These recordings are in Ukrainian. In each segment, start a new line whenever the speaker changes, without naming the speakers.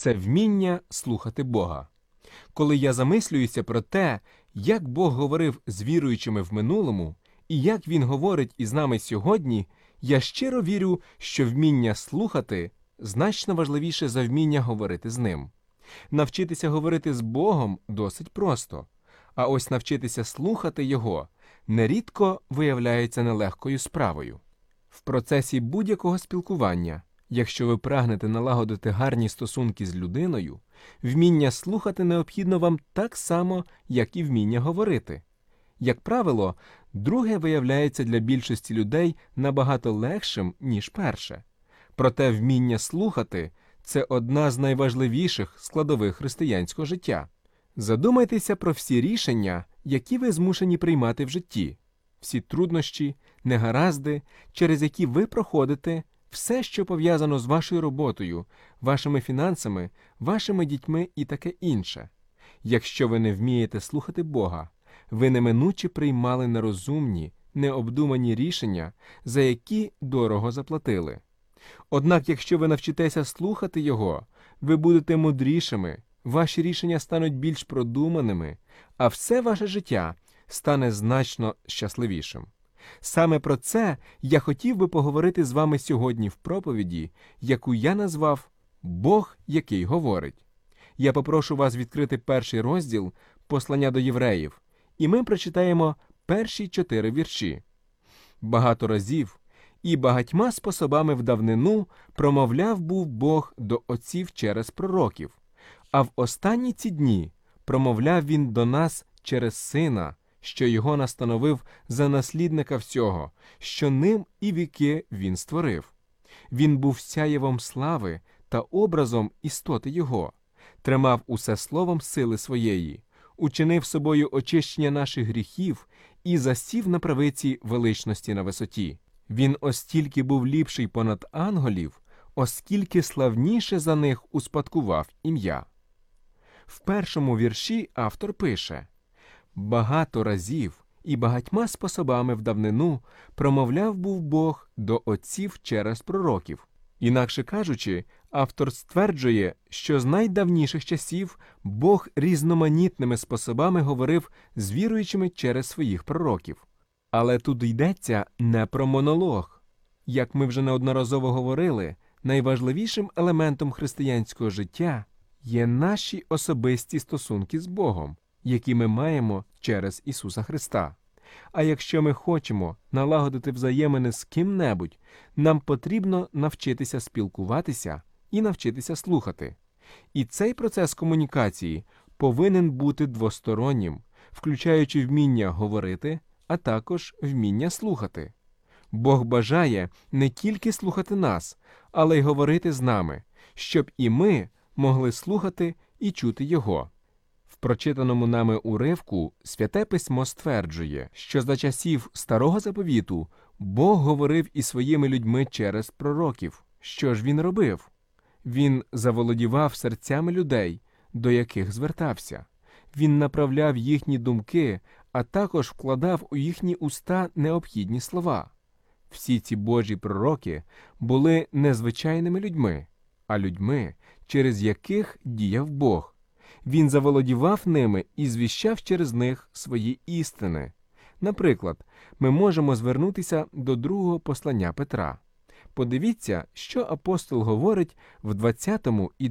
це вміння слухати Бога. Коли я замислююся про те, як Бог говорив з віруючими в минулому і як Він говорить із нами сьогодні, я щиро вірю, що вміння слухати значно важливіше за вміння говорити з Ним. Навчитися говорити з Богом досить просто, а ось навчитися слухати Його нерідко виявляється нелегкою справою. В процесі будь-якого спілкування, якщо ви прагнете налагодити гарні стосунки з людиною, вміння слухати необхідно вам так само, як і вміння говорити. Як правило, друге виявляється для більшості людей набагато легшим, ніж перше. Проте вміння слухати – це одна з найважливіших складових християнського життя. Задумайтеся про всі рішення, які ви змушені приймати в житті, всі труднощі, негаразди, через які ви проходите, все, що пов'язано з вашою роботою, вашими фінансами, вашими дітьми і таке інше. Якщо ви не вмієте слухати Бога, ви неминуче приймали нерозумні, необдумані рішення, за які дорого заплатили. Однак, якщо ви навчитеся слухати Його, ви будете мудрішими, ваші рішення стануть більш продуманими, а все ваше життя стане значно щасливішим. Саме про це я хотів би поговорити з вами сьогодні в проповіді, яку я назвав «Бог, який говорить». Я попрошу вас відкрити перший розділ послання до євреїв, і ми прочитаємо перші 4 вірші. «Багато разів і багатьма способами в давнину промовляв був Бог до отців через пророків, а в останні ці дні промовляв Він до нас через Сина, що Його настановив за наслідника всього, що ним і віки Він створив. Він був сяєвом слави та образом істоти Його, тримав усе словом сили своєї, учинив собою очищення наших гріхів і засів на правиці величності на висоті. Він остільки був ліпший понад ангелів, оскільки славніше за них успадкував ім'я». В першому вірші автор пише: «Багато разів і багатьма способами в давнину промовляв був Бог до отців через пророків». Інакше кажучи, автор стверджує, що з найдавніших часів Бог різноманітними способами говорив з віруючими через своїх пророків. Але тут йдеться не про монолог. Як ми вже неодноразово говорили, найважливішим елементом християнського життя є наші особисті стосунки з Богом, які ми маємо через Ісуса Христа. А якщо ми хочемо налагодити взаємини з ким-небудь, нам потрібно навчитися спілкуватися і навчитися слухати. І цей процес комунікації повинен бути двостороннім, включаючи вміння говорити, а також вміння слухати. Бог бажає не тільки слухати нас, але й говорити з нами, щоб і ми могли слухати і чути Його. В прочитаному нами уривку Святе Письмо стверджує, що за часів Старого Заповіту Бог говорив із своїми людьми через пророків. Що ж Він робив? Він заволодівав серцями людей, до яких звертався. Він направляв їхні думки, а також вкладав у їхні уста необхідні слова. Всі ці Божі пророки були незвичайними людьми, а людьми, через яких діяв Бог. Він заволодівав ними і звіщав через них свої істини. Наприклад, ми можемо звернутися до другого послання Петра. Подивіться, що апостол говорить в 20 і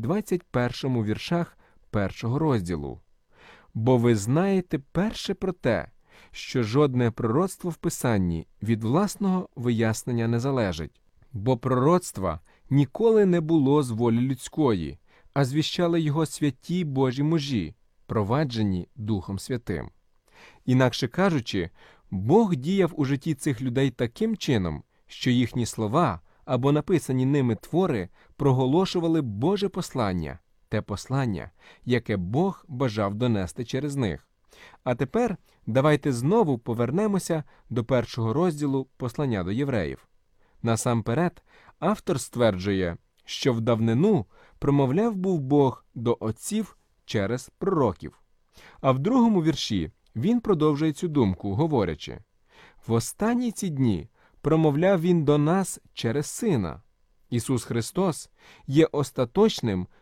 21 віршах першого розділу. «Бо ви знаєте перше про те, що жодне пророцтво в Писанні від власного вияснення не залежить. Бо пророцтва ніколи не було з волі людської, а звіщали його святі Божі мужі, проваджені Духом Святим». Інакше кажучи, Бог діяв у житті цих людей таким чином, що їхні слова або написані ними твори проголошували Боже послання, те послання, яке Бог бажав донести через них. А тепер давайте знову повернемося до першого розділу послання до євреїв. Насамперед, автор стверджує, що в давнину промовляв був Бог до отців через пророків. А в другому вірші він продовжує цю думку, говорячи: «В останні ці дні промовляв Він до нас через Сина». Ісус Христос є остаточним